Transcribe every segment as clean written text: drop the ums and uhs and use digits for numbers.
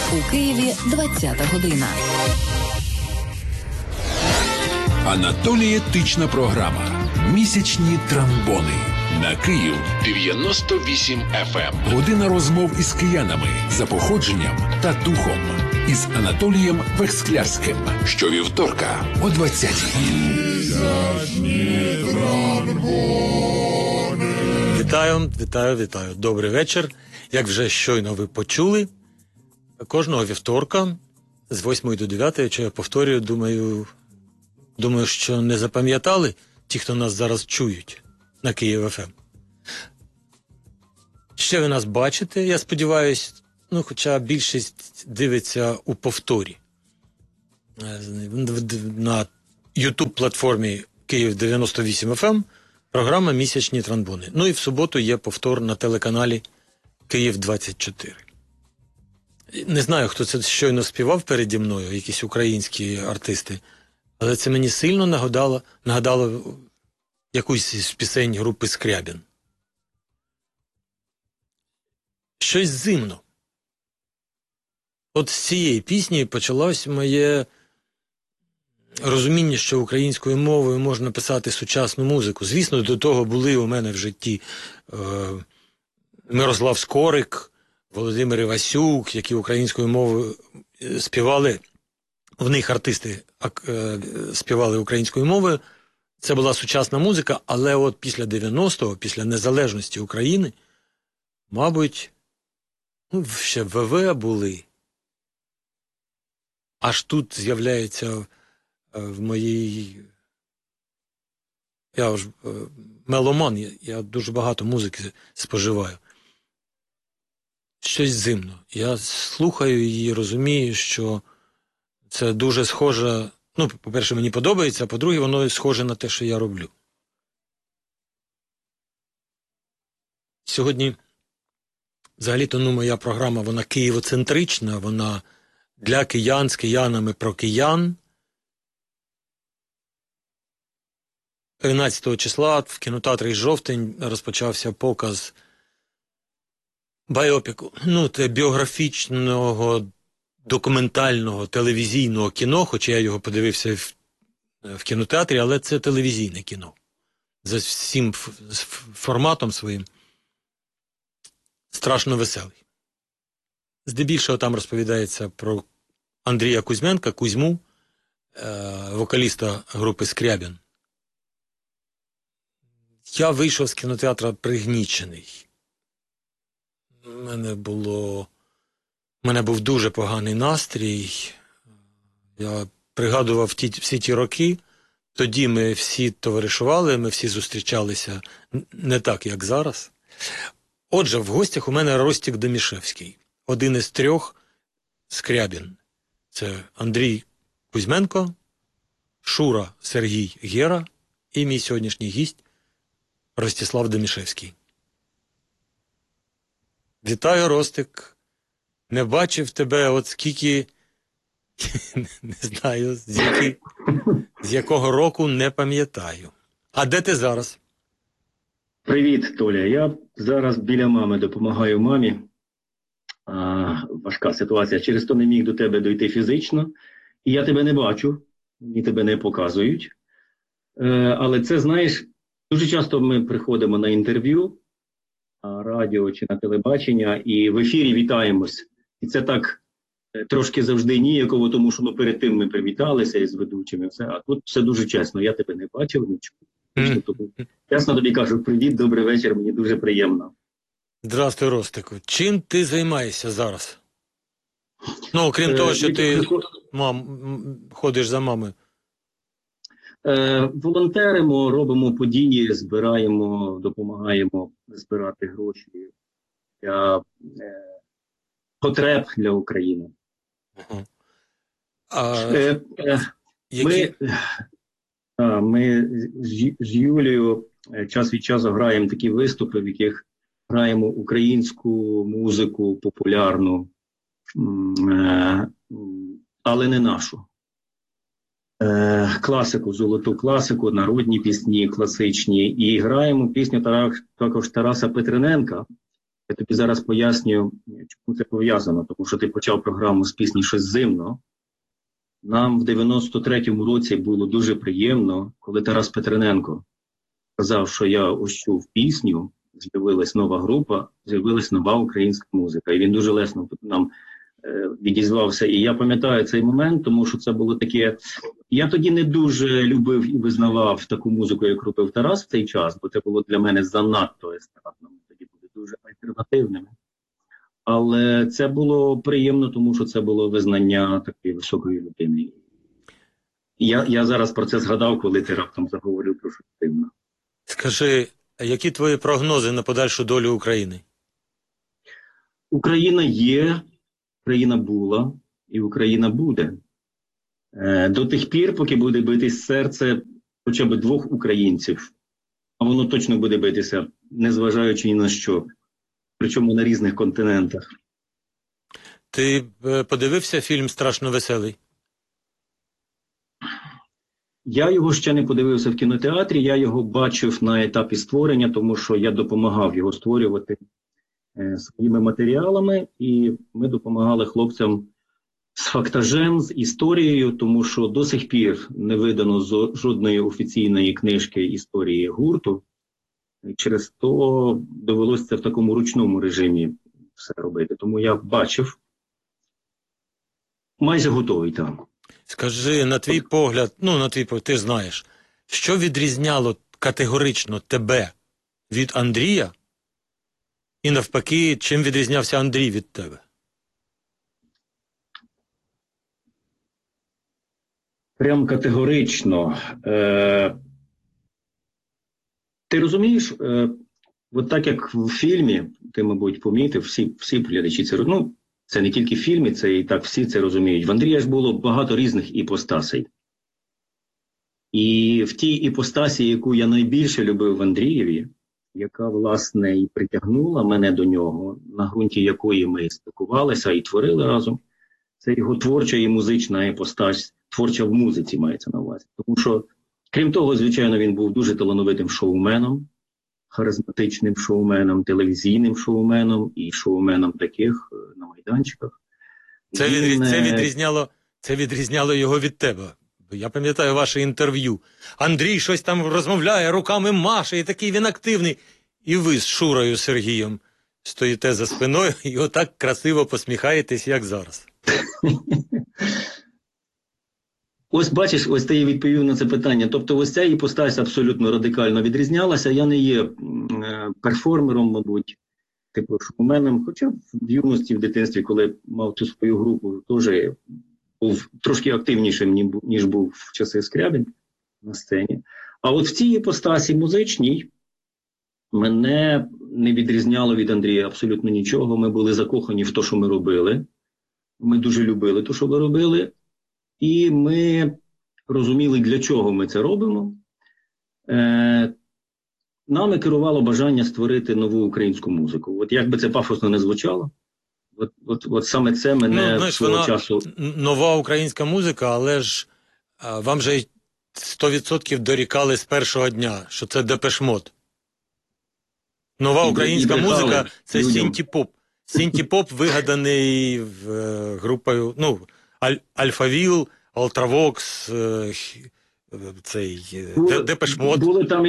У Києві 20 година. Анатолієтична програма «Місячні тромбони» на Київ 98 FM. Година розмов із киянами за походженням та духом. Із Анатолієм Вексклярським. Щовівторка о 20-й. Вітаю. Добрий вечір. Як вже щойно ви почули, кожного вівторка з 8 до 9, що я повторюю, думаю, що не запам'ятали ті, хто нас зараз чують на Київ ФМ. Ще ви нас бачите, я сподіваюся, хоча більшість дивиться у повторі. На YouTube-платформі Київ 98 FM програма «Місячні тромбони». І в суботу є повтор на телеканалі Київ 24. Не знаю, хто це щойно співав переді мною, якісь українські артисти, але це мені сильно нагадало якусь із пісень групи «Скрябін». Щось зимно. От з цієї пісні почалось моє розуміння, що українською мовою можна писати сучасну музику. Звісно, до того були у мене в житті Мирослав Скорик, Володимир Івасюк, які українською мовою співали. В них артисти співали українською мовою. Це була сучасна музика, але от після 90-го, після незалежності України, мабуть, ще ВВ були. Аж тут з'являється в моїй... Я ж меломан, я дуже багато музики споживаю. Щось зимно. Я слухаю її, розумію, що це дуже схоже... по-перше, мені подобається, а по-друге, воно схоже на те, що я роблю. Сьогодні, взагалі-то, моя програма, вона києвоцентрична, вона для киян, з киянами, про киян. 13 числа в кінотеатрі «Жовтень» розпочався показ байопіку. Це біографічного, документального, телевізійного кіно, хоча я його подивився в кінотеатрі, але це телевізійне кіно. За всім форматом своїм страшно веселий. Здебільшого там розповідається про Андрія Кузьменка, Кузьму, вокаліста групи «Скрябін». Я вийшов з кінотеатра пригнічений. У мене був дуже поганий настрій. Я пригадував всі ті роки. Тоді ми всі товаришували, ми всі зустрічалися не так, як зараз. Отже, в гостях у мене Ростік Домішевський. Один із 3 Скрябін. Це Андрій Кузьменко, Шура Сергій Гера і мій сьогоднішній гість Ростислав Домішевський. Вітаю, Ростик. Не бачив тебе от скільки, не знаю, з якого року, не пам'ятаю. А де ти зараз? Привіт, Толя. Я зараз біля мами, допомагаю мамі. Важка ситуація. Через то не міг до тебе дойти фізично. І я тебе не бачу, мені тебе не показують. Але це, знаєш, дуже часто ми приходимо на інтерв'ю, радіо чи на телебачення, і в ефірі вітаємось. І це так трошки завжди ніяково, тому що перед тим ми привіталися із ведучими. Все. А тут все дуже чесно. Я тебе не бачив, не чув. Чесно тобі кажу, привіт, добрий вечір, мені дуже приємно. Здравствуй, Ростику. Чим ти займаєшся зараз? Окрім того, що ти ходиш за мамою. Волонтеримо, робимо події, збираємо, допомагаємо збирати гроші для потреб для України. Ми з Юлією час від часу граємо такі виступи, в яких граємо українську музику популярну, але не нашу. Класику, золоту класику, народні пісні класичні. І граємо пісню також Тараса Петриненка, Я тобі зараз поясню, чому це пов'язано, тому що ти почав програму з пісні «Щось зимно». Нам в 93-му році було дуже приємно, коли Тарас Петрененко сказав, що я ось чув пісню, з'явилась нова група, з'явилась нова українська музика. І він дуже лесно нам відізвався. І я пам'ятаю цей момент, тому що це було таке... Я тоді не дуже любив і визнавав таку музику, як робив Тарас в цей час, бо це було для мене занадто естрадно. Тоді були дуже альтернативними. Але це було приємно, тому що це було визнання такої високої людини. Я зараз про це згадав, коли ти раптом заговорив про щось дивне. Скажи, а які твої прогнози на подальшу долю України? Україна є, Україна була і Україна буде. До тих пір, поки буде битись серце хоча б двох українців, а воно точно буде битися, незважаючи ні на що, причому на різних континентах. Ти подивився фільм «Страшно веселий»? Я його ще не подивився в кінотеатрі, я його бачив на етапі створення, тому що я допомагав його створювати своїми матеріалами, і ми допомагали хлопцям з фактажем, з історією, тому що до сих пір не видано жодної офіційної книжки історії гурту. І через то довелося це в такому ручному режимі все робити. Тому я бачив, майже готовий там. Скажи, на твій погляд, ти ж знаєш, що відрізняло категорично тебе від Андрія? І навпаки, чим відрізнявся Андрій від тебе? Прям категорично. Ти розумієш, от так як в фільмі, ти, мабуть, помітив, всі глядачі це розуміють, це не тільки в фільмі, це і так всі це розуміють. В Андрія ж було багато різних іпостасей. І в тій іпостасі, яку я найбільше любив в Андрієві, яка, власне, і притягнула мене до нього, на ґрунті якої ми спілкувалися і творили разом, це його творча і музична іпостась, творча в музиці мається на увазі. Тому що, крім того, звичайно, він був дуже талановитим шоуменом, харизматичним шоуменом, телевізійним шоуменом і шоуменом таких на майданчиках. Це відрізняло його від тебе. Я пам'ятаю ваше інтерв'ю. Андрій щось там розмовляє, руками маше, і такий він активний. І ви з Шурою Сергієм стоїте за спиною і отак красиво посміхаєтесь, як зараз. Ось бачиш, ось ти і відповів на це питання. Тобто ось ця іпостась абсолютно радикально відрізнялася. Я не є перформером, мабуть, типу шоуменом, хоча в юності, в дитинстві, коли мав цю свою групу, теж був трошки активнішим, ніж був в часи Скрябін на сцені. А от в цій іпостасі музичній мене не відрізняло від Андрія абсолютно нічого. Ми були закохані в те, що ми робили. Ми дуже любили те, що ми робили. І ми розуміли, для чого ми це робимо. Нами керувало бажання створити нову українську музику. От як би це пафосно не звучало, от саме це мене свого часу... Нова українська музика, але ж вам же 100% дорікали з першого дня, що це Депеш Мод. Нова українська музика – це сінті-поп. Сінті-поп вигаданий групою, Альфавіл, Алтравокс, Депеш Мод.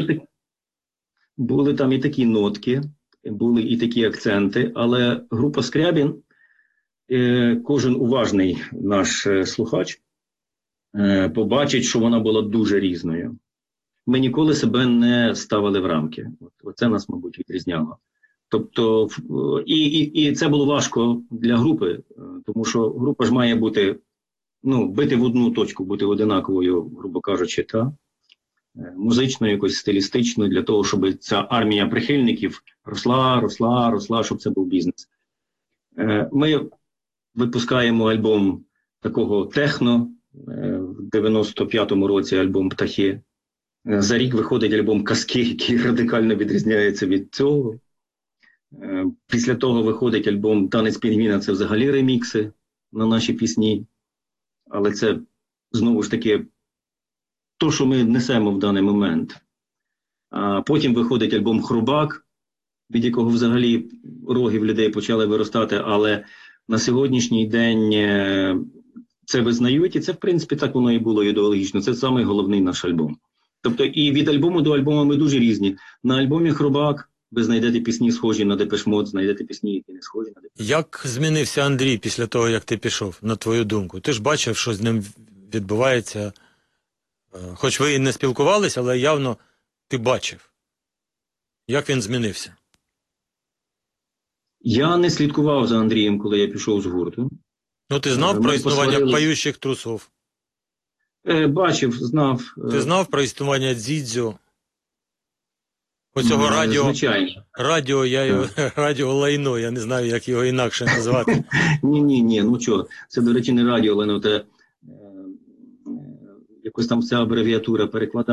Були там і такі нотки, були і такі акценти, але група Скрябін, кожен уважний наш слухач побачить, що вона була дуже різною. Ми ніколи себе не ставили в рамки. Оце нас, мабуть, відрізняло. Тобто, і це було важко для групи, тому що група ж має бути, бити в одну точку, бути одинаковою, грубо кажучи, музично, якось стилістично, для того, щоб ця армія прихильників росла, щоб це був бізнес. Ми випускаємо альбом такого техно, в 95-му році альбом «Птахи». За рік виходить альбом «Казки», який радикально відрізняється від цього. Після того виходить альбом «Танець пінгвіна», це взагалі ремікси на наші пісні. Але це, знову ж таки, то, що ми несемо в даний момент. А потім виходить альбом «Хробак», від якого взагалі роги в людей почали виростати, але на сьогоднішній день це визнають, і це, в принципі, так воно і було ідеологічно. Це самий головний наш альбом. Тобто і від альбому до альбому ми дуже різні. На альбомі «Хробак» ви знайдете пісні, схожі на Депеш Мод, знайдете пісні, які не схожі на Депеш Мод. Як змінився Андрій після того, як ти пішов, на твою думку? Ти ж бачив, що з ним відбувається. Хоч ви і не спілкувалися, але явно ти бачив. Як він змінився? Я не слідкував за Андрієм, коли я пішов з гурту. Ну, ти знав Ми про існування посварились. «Поющих трусов»? Бачив, знав. Ти знав про існування «Дзідзьо»? Оцього Звичайно. радіо лайно, я не знаю, як його інакше назвати. Ні, ну чого, це, до речі, не радіо, але якось там вся абревіатура перекладає.